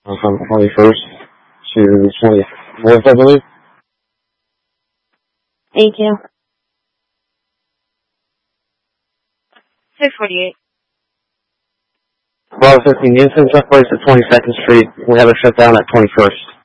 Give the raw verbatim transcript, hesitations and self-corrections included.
uh, from twenty-first to twenty-fourth, I believe. Thank you. six forty-eight. Bravo fifteen, the incident took place at twenty-second Street. We have it shut down at twenty-first.